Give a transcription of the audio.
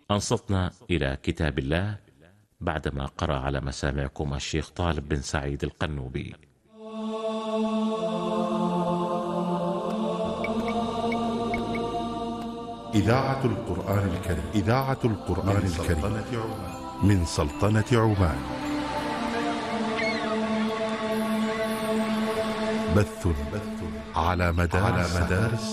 أنصتنا إلى كتاب الله بعدما قرأ على مسامعكم الشيخ طالب بن سعيد القنوبي. إذاعة القرآن الكريم، إذاعة القرآن الكريم من سلطنة عمان. بث على مدار